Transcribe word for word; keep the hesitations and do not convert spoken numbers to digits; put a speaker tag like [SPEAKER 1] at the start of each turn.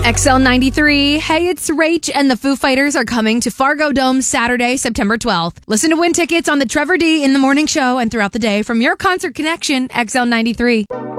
[SPEAKER 1] X L ninety-three. Hey, it's Rach, and the Foo Fighters are coming to Fargo Dome Saturday, September twelfth. Listen to win tickets on the Trevor D in the Morning Show and throughout the day from your Concert Connection, X L ninety-three.